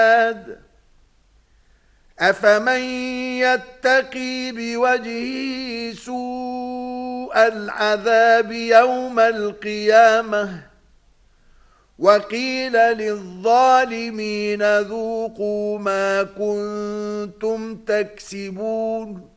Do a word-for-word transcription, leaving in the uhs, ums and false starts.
أفمن يتقي بوجهه سوء العذاب يوم القيامة وقيل للظالمين ذوقوا ما كنتم تكسبون